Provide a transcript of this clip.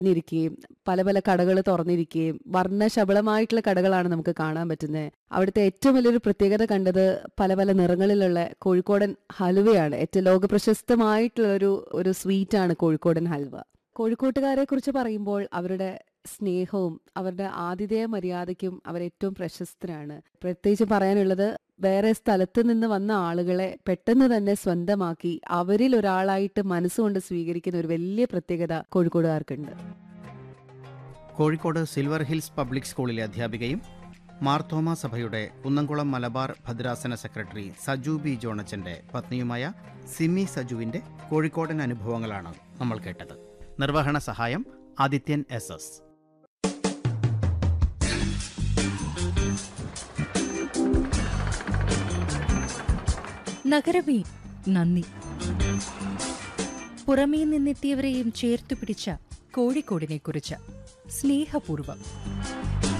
ഇരിക്കുകയും പല പല കടകൾ തുറന്നിരിക്കുകയും വർണ്ണശബളമായിട്ടുള്ള കടകളാണ് നമുക്ക് കാണാൻ പറ്റുന്നത്. അവിടുത്തെ ഏറ്റവും വലിയൊരു പ്രത്യേകത കണ്ടത് പല പല നിറങ്ങളിലുള്ള കോഴിക്കോടൻ ഹലുവയാണ്. ഏറ്റവും ലോകപ്രശസ്തമായിട്ടുള്ള ഒരു സ്വീറ്റാണ് കോഴിക്കോടൻ ഹൽവ. കോഴിക്കോട്ടുകാരെ കുറിച്ച് പറയുമ്പോൾ അവരുടെ സ്നേഹവും അവരുടെ ആതിഥേയ മര്യാദയ്ക്കും അവരേറ്റവും പ്രശസ്തരാണ്. പ്രത്യേകിച്ച് പറയാനുള്ളത്, വേറെ സ്ഥലത്ത് നിന്ന് വന്ന ആളുകളെ പെട്ടെന്ന് തന്നെ സ്വന്തമാക്കി അവരിൽ ഒരാളായിട്ട് മനസ്സുകൊണ്ട് സ്വീകരിക്കുന്ന ഒരു വലിയ പ്രത്യേകത കോഴിക്കോടുകാർക്കുണ്ട്. കോഴിക്കോട് സിൽവർ ഹിൽസ് പബ്ലിക് സ്കൂളിലെ അധ്യാപികയും മാർത്തോമ സഭയുടെ കുന്നംകുളം മലബാർ ഭദ്രാസന സെക്രട്ടറി സജു ബി ജോണച്ചന്റെ പത്നിയുമായ സിമി സജുവിന്റെ കോഴിക്കോടൻ അനുഭവങ്ങളാണ് നമ്മൾ കേട്ടത്. നിർവഹണ സഹായം ആദിത്യൻ SS. നഗരമേ നന്ദി. പുറമേ നിന്നെത്തിയവരെയും ചേർത്തു പിടിച്ച കോഴിക്കോടിനെ കുറിച്ച് സ്നേഹപൂർവം.